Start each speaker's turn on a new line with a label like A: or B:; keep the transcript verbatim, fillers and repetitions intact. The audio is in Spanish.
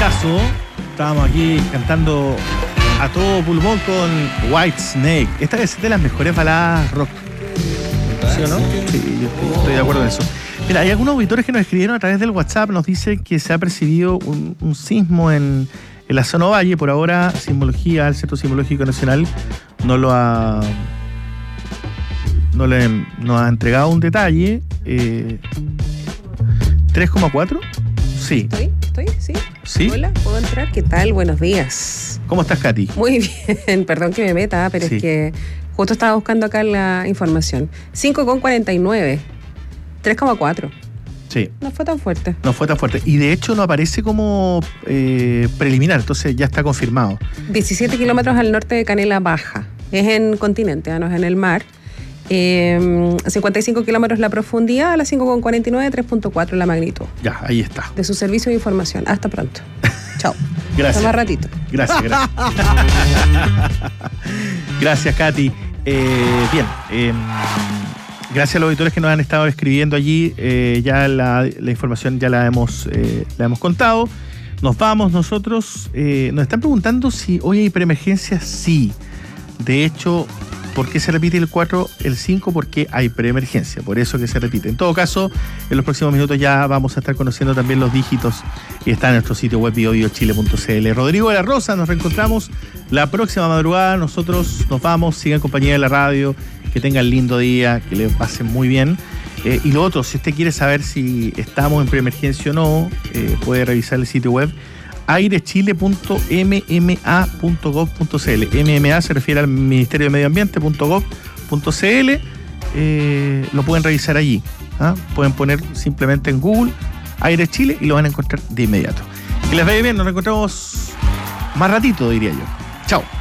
A: temazo. Estábamos aquí cantando a todo pulmón con Whitesnake. Esta es de las mejores baladas rock. ¿Sí o no? Sí, yo estoy, estoy de acuerdo en eso. Mira, hay algunos auditores que nos escribieron a través del WhatsApp. Nos dicen que se ha percibido un, un sismo en, en la zona Valle. Por ahora, Sismología, el Centro Sismológico Nacional, no lo ha... No le nos ha entregado un detalle. Eh, ¿tres coma cuatro? Sí.
B: ¿Estoy? ¿Estoy? ¿Sí?
A: ¿Sí?
B: Hola, ¿puedo entrar? ¿Qué tal? Buenos días.
A: ¿Cómo estás, Katy?
B: Muy bien, perdón que me meta, pero
A: Sí.
B: es que justo estaba buscando acá la información. cinco coma cuarenta y nueve, tres coma cuatro.
A: Sí.
B: No fue tan fuerte.
A: No fue tan fuerte. Y de hecho no aparece como eh, preliminar, entonces ya está confirmado.
B: diecisiete kilómetros al norte de Canela Baja. Es en continente, no es en el mar. Eh, cincuenta y cinco kilómetros la profundidad, a las cinco coma cuarenta y nueve, tres punto cuatro la magnitud.
A: Ya, ahí está.
B: De su servicio de información. Hasta pronto. Chao.
A: Gracias.
B: Hasta más ratito.
A: Gracias, gracias. Gracias, Katy. Eh, bien. Eh, gracias a los auditores que nos han estado escribiendo allí. Eh, ya la, la información ya la hemos, eh, la hemos contado. Nos vamos nosotros. Eh, nos están preguntando si hoy hay preemergencia. Sí. De hecho, ¿por qué se repite el cuatro, el cinco? Porque hay preemergencia, por eso que se repite. En todo caso, en los próximos minutos ya vamos a estar conociendo también los dígitos y está en nuestro sitio web bio bio chile punto c l. Rodrigo de la Rosa, nos reencontramos la próxima madrugada. Nosotros nos vamos, sigan en compañía de la radio, que tengan lindo día, que le pasen muy bien. Eh, y lo otro, si usted quiere saber si estamos en preemergencia o no, eh, puede revisar el sitio web airechile punto m m a punto gov punto c l. M M A se refiere al Ministerio de Medio Ambiente punto gov punto c l. Eh, lo pueden revisar allí. ¿Ah? Pueden poner simplemente en Google Aire Chile y lo van a encontrar de inmediato. Que les vaya bien, nos reencontramos más ratito, diría yo. Chao.